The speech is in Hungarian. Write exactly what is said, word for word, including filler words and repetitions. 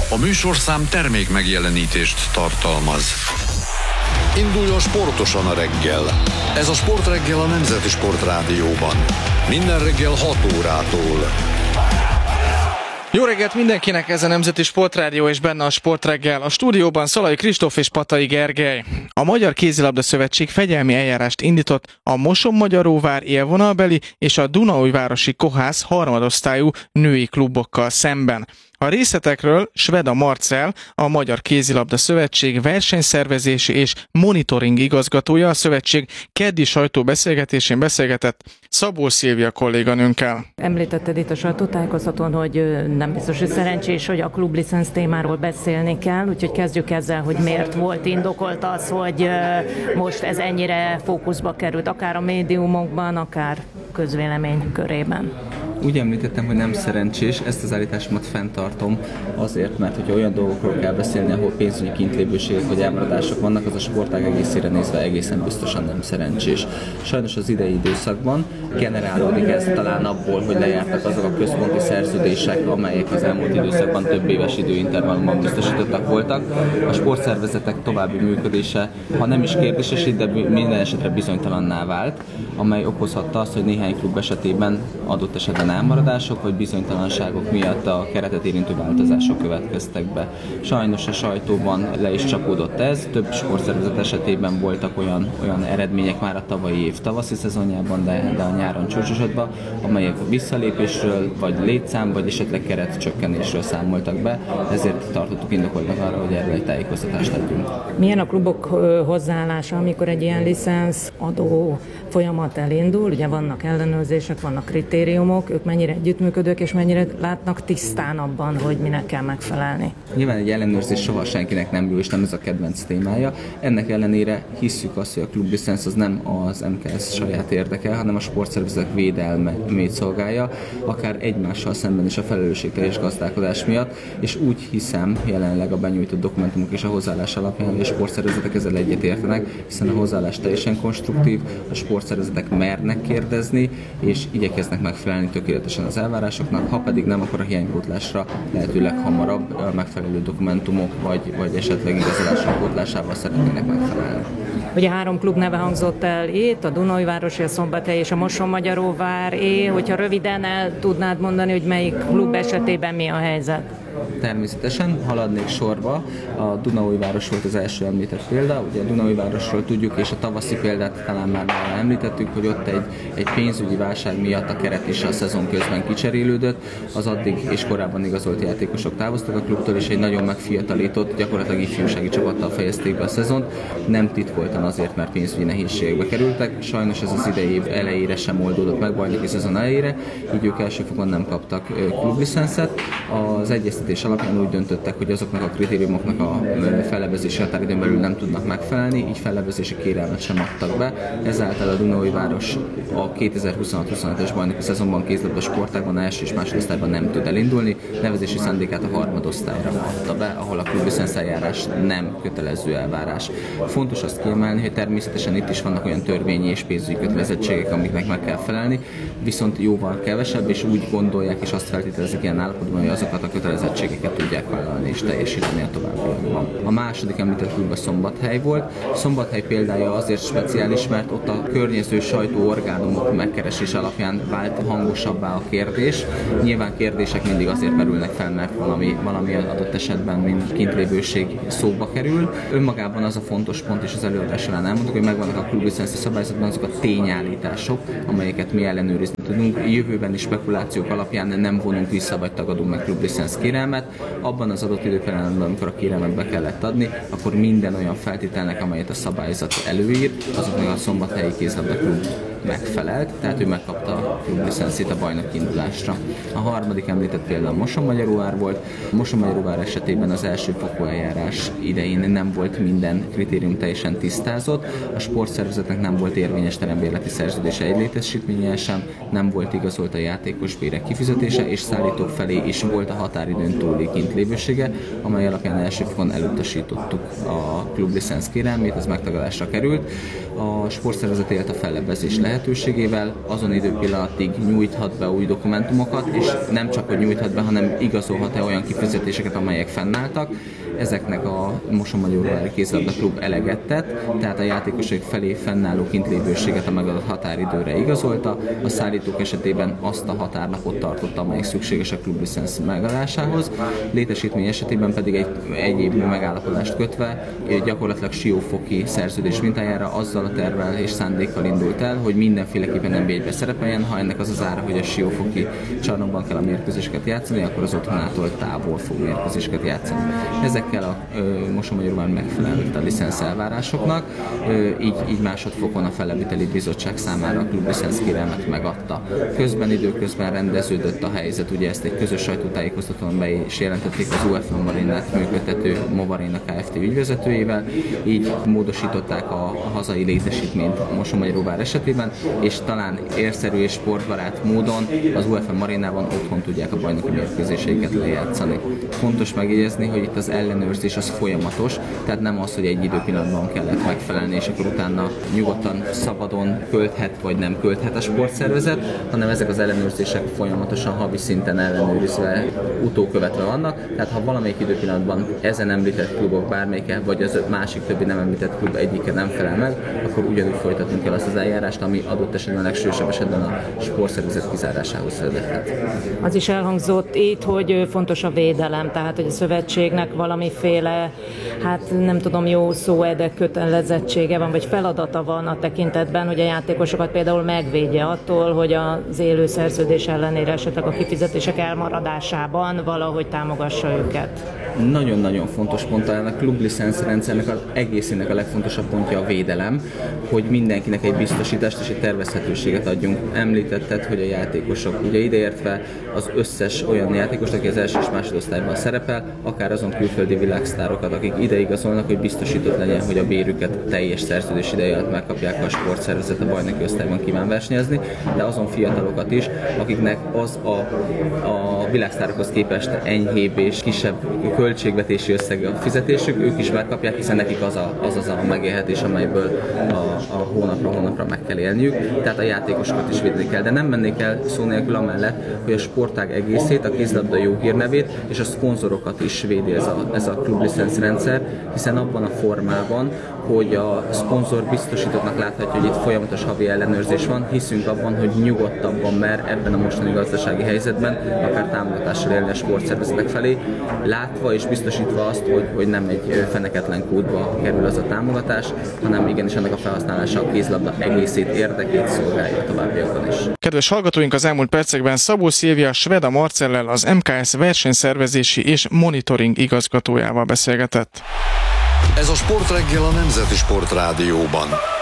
A műsorszám termék megjelenítést tartalmaz. Induljon sportosan a reggel. Ez a Sportreggel a Nemzeti Sportrádióban. Minden reggel hat órától. Jó reggelt mindenkinek, ez a Nemzeti Sportrádió és benne a Sportreggel. A stúdióban Szalai Kristóf és Patai Gergely. A Magyar Kézilabda Szövetség fegyelmi eljárást indított a Mosonmagyaróvár élvonalbeli és a Dunaújvárosi Kohász harmadosztályú női klubokkal szemben. A részletekről Sveda Marcell, a Magyar Kézilabda Szövetség versenyszervezési és monitoring igazgatója a szövetség keddi sajtóbeszélgetésén beszélgetett Szabó Szilvia kolléganőnkkel. Említetted itt a sajtótájékoztatón, hogy nem biztos, hogy szerencsés, hogy a klublicenc témáról beszélni kell, úgyhogy kezdjük ezzel, hogy miért volt indokolt az, hogy most ez ennyire fókuszba került, akár a médiumokban, akár közvélemény körében. Úgy említettem, hogy nem szerencsés, ezt az állításomat fenntartom azért, mert hogyha olyan dolgokról kell beszélni, ahol pénzügyi kintlévőségek vagy elmaradások vannak, az a sportág egészére nézve egészen biztosan nem szerencsés. Sajnos az idei időszakban generálódik ez talán abból, hogy lejártak azok a központi szerződések, amelyek az elmúlt időszakban több éves időintervallumban biztosítottak voltak. A sportszervezetek további működése, ha nem is kérdésesít, de minden esetre bizonytalanná vált, amely okozhatta azt, hogy néhány klub esetében adott esetben elmaradások vagy bizonytalanságok miatt a keretet érintő változások következtek be. Sajnos a sajtóban le is csapódott ez, több sportszervezet esetében voltak olyan, olyan eredmények már a tavalyi év tavaszi szezonjában, de, de a nyáron csúcsosodva, amelyek a visszalépésről, vagy létszám, vagy esetleg keretcsökkenésről számoltak be, ezért tartottuk indokoltnak arra, hogy erről egy tájékoztatást adjunk. Milyen a klubok hozzáállása, amikor egy ilyen licensz adó folyamat elindul? Ugye vannak ellenőrzések, vannak kritériumok, ők mennyire együttműködők, és mennyire látnak tisztán abban, hogy minek kell megfelelni? Nyilván egy ellenőrzés soha senkinek nem jó, és nem ez a kedvenc témája. Ennek ellenére hisszük azt, hogy a klublicenc az nem az em ká es saját érdeke, hanem a sportszervezetek védelmét szolgálja, akár egymással szemben is a felelősségteljes gazdálkodás miatt, és úgy hiszem jelenleg a benyújtott dokumentumok és a hozzáállás alapján, hogy a sportszervezetek ezzel egyetértenek, hiszen a hozzáállás teljesen konstruktív, a sportszervezetek mernek kérdezni, és igyekeznek megfelelni tökéletesen az elvárásoknak, ha pedig nem, akkor a hiánypótlásra lehetőleg hamarabb a megfelelő dokumentumok, vagy, vagy esetleg igazolások pótlásával szeretnének megfelelni. Ugye három klub neve hangzott el itt, a Dunaújvárosi, a Szombathely és a Mosonmagyaróváré. Hogyha röviden el tudnád mondani, hogy melyik klub esetében mi a helyzet? Természetesen haladnék sorba. A Dunaújváros volt az első említett példa. Ugye a Dunaújvárosról tudjuk, és a tavaszi példát talán már említettük, hogy ott egy, egy pénzügyi válság miatt a keret is a szezon közben kicserélődött. Az addig és korábban igazolt játékosok távoztak a klubtól, és egy nagyon megfiatalított, gyakorlatilag ifjúsági csapattal fejezték be a szezont. Nem titkoltan azért, mert pénzügyi nehézségekbe kerültek. Sajnos ez az idei év elejére sem oldódott meg, bajnoki szezon elejére, így ők első fokon nem kaptak klublicenszet. Az egyeztetés alapján úgy döntöttek, hogy azoknak a kritériumoknak a fellebezési határidőn belül nem tudnak megfelelni, így fellebezési kérelmet sem adtak be. Ezáltal a Dunaújváros a kétezer-huszonhat-huszonhetes bajnoki szezonban kézilabda sportágban első és másodosztályban nem tud elindulni, nevezési szándékát a harmadosztályra adta be, ahol a klublicenc eljárás nem kötelező elvárás. Fontos azt kiemelni, hogy természetesen itt is vannak olyan törvényi és pénzügyi kötelezettségek, amiknek meg kell felelni, viszont jóval kevesebb, és úgy gondolják és azt feltételezik ilyen állapotban, hogy azokat a kötelezettségeket tudják vállalni és teljesíteni a továbbiakban. A második említett klub a Szombathely volt. Szombathely példája azért speciális, mert ott a környező sajtóorgánumok megkeresés alapján vált hangosabbá a kérdés. Nyilván kérdések mindig azért merülnek fel, mert valami, valami adott esetben mint kintlévőség szóba kerül. Önmagában az a fontos pont, és az előadás során elmondtuk, hogy megvannak a klublicenci szabályzatban azok a tényállítások, amelyeket mi ellenőrizni tudunk. Jövőbeni spekulációk alapján nem vonunk vissza vagy tagadunk meg klublicenc kérelmet. Abban az adott időpillanatban, amikor a kérelmet be kellett adni, akkor minden olyan feltételnek, amelyet a szabályzat előír, azoknak a Szombathelyi Kézilabda Klub megfelelt, tehát ő megkapta a klublicencét a bajnoki indulásra. A harmadik említett például Mosonmagyaróvár volt. Mosonmagyaróvár esetében az első fokú eljárás idején nem volt minden kritérium teljesen tisztázott, a sportszervezetnek nem volt érvényes terembérleti szerződése egy létesítményel sem, nem volt igazolt a játékos bérek kifizetése, és szállítók felé is volt a határidőn túli kintlévősége, amely alapján első fokon elutasítottuk a klublicenc kérelmét, ez megtagadásra került. A sportszervezet élt a fellebbezés lehetőségével azon időpillanatig nyújthat be új dokumentumokat, és nem csak, hogy nyújthat be, hanem igazolhat-e olyan kifizetéseket, amelyek fennálltak. Ezeknek a Mosonmagyaróvári Kézilabda Klub eleget tett, tehát a játékosok felé fennálló kintlévőséget a megadott határidőre igazolta, a szállítók esetében azt a határnapot tartotta, amelyik szükséges a klublicensz megadásához, létesítmény esetében pedig egy egyéb megállapodást kötve, gyakorlatilag siófoki szerződés mintájára azzal a tervvel és szándékkal indult el, hogy mindenféleképpen nem bé egybe szerepeljen, ha ennek az az ára, hogy a siófoki csarnokban kell a mérkőzéseket játszani, akkor az otthonától távol fog mérkőzéseket játszani. Ezekkel a Mosonmagyaróvár megfelelt a licensz elvárásoknak, ö, így, így másodfokon a Fellebbviteli Bizottság számára a klublicensz kérelmet megadta. Közben időközben rendeződött a helyzet, ugye ezt egy közös sajtótájékoztatón be is jelentették az u ef em Marinát működtető Movarina Kft. Ügyvezetőjével, így módosították a, a hazai létesítményt Mosonmagyaróvár esetében, és talán érszerű és sportbarát módon az u ef em Marinában otthon tudják a bajnoki mérkőzéseiket lejátszani. Fontos megjegyezni, hogy itt az ellenőrzés az folyamatos, tehát nem az, hogy egy időpillanatban kellett megfelelni, és akkor utána nyugodtan, szabadon költhet vagy nem költhet a sportszervezet, hanem ezek az ellenőrzések folyamatosan havi szinten ellenőrizve, utókövetve vannak, tehát ha valamelyik időpillanatban ezen említett klubok bármelyike, vagy az másik többi nem említett klub egyike nem felel meg, akkor ugyanúgy folytatunk el azt az eljárást, ami adott esetben a legsősebb esetben a sportszervezet kizárásához vezethet. Az is elhangzott itt, hogy fontos a védelem, tehát hogy a szövetségnek valamiféle, hát nem tudom, jó szó, de kötelezettsége van, vagy feladata van a tekintetben, hogy a játékosokat például megvédje attól, hogy az élő szerződés ellenére esetleg a kifizetések elmaradásában valahogy támogassa őket. Nagyon-nagyon fontos pont, a klublicensz rendszernek az egészének a legfontosabb pontja a védelem, hogy mindenkinek egy biztosítást és egy tervezhetőséget adjunk. Említetted, hogy a játékosok, ugye ideértve az összes olyan játékos, aki az első és másodosztályban szerepel, akár azon külföldi világsztárokat, akik ide igazolnak, hogy biztosított legyen, hogy a bérüket teljes szerződés ideje alatt megkapják, a sportszervezet a bajnoki osztályban kíván versenyezni, de azon fiatalokat is, akiknek az a, a világsztárokhoz képest enyhébb és kisebb költségvetési összeg a fizetésük, ők is megkapják, hiszen nekik az a, az, az a megélhetés, amelyből a, a hónapra hónapra meg kell élniük, tehát a játékosokat is védeni kell, de nem mennék el szó nélkül amellett, hogy a sportág egészét, a kézilabda jó hírnevét és a szponzorokat is védi ez a, ez a klublicensz rendszer, hiszen abban a formában, hogy a szponzor biztosítottnak láthatja, hogy itt folyamatos havi ellenőrzés van, hiszünk abban, hogy nyugodtabban mer ebben a mostani gazdasági helyzetben akár támogatással élni a sportszervezetek felé, látva és biztosítva azt, hogy, hogy nem egy feneketlen kútba kerül az a támogatás, hanem igenis ennek a felhasználása a kézilabda egészét, érdekét szolgálja a továbbiakban is. Kedves hallgatóink, az elmúlt percekben Szabó Szilvia Sveda Marcellel, az em ká es versenyszervezési és monitoring igazgatójával beszélgetett. Ez a Sportreggel a Nemzeti Sportrádióban.